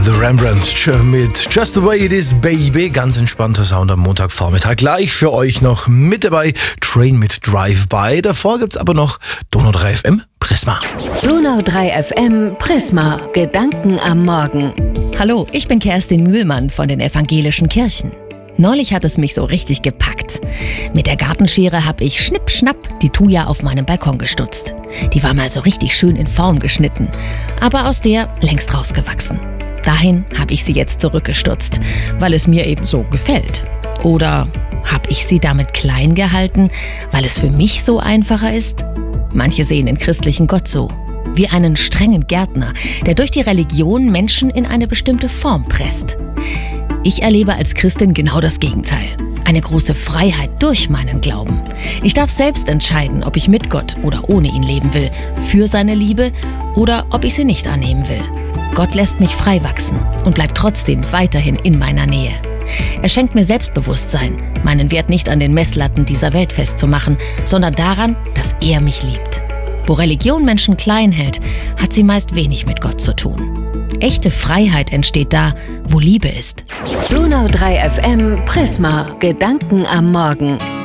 The Rembrandt mit Just the Way It Is, Baby. Ganz entspannter Sound am Montagvormittag. Gleich für euch noch mit dabei Train mit Drive-By. Davor gibt's aber noch Donau 3 FM Prisma. Donau 3 FM Prisma. Gedanken am Morgen. Hallo, ich bin Kerstin Mühlmann von den evangelischen Kirchen. Neulich hat es mich so richtig gepackt. Mit der Gartenschere habe ich schnipp-schnapp die Thuja auf meinem Balkon gestutzt. Die war mal so richtig schön in Form geschnitten, aber aus der längst rausgewachsen. Dahin habe ich sie jetzt zurückgestutzt, weil es mir eben so gefällt. Oder habe ich sie damit klein gehalten, weil es für mich so einfacher ist? Manche sehen den christlichen Gott so, wie einen strengen Gärtner, der durch die Religion Menschen in eine bestimmte Form presst. Ich erlebe als Christin genau das Gegenteil. Eine große Freiheit durch meinen Glauben. Ich darf selbst entscheiden, ob ich mit Gott oder ohne ihn leben will, für seine Liebe oder ob ich sie nicht annehmen will. Gott lässt mich frei wachsen und bleibt trotzdem weiterhin in meiner Nähe. Er schenkt mir Selbstbewusstsein, meinen Wert nicht an den Messlatten dieser Welt festzumachen, sondern daran, dass er mich liebt. Wo Religion Menschen klein hält, hat sie meist wenig mit Gott zu tun. Echte Freiheit entsteht da, wo Liebe ist. Donau 3 FM Prisma. Gedanken am Morgen.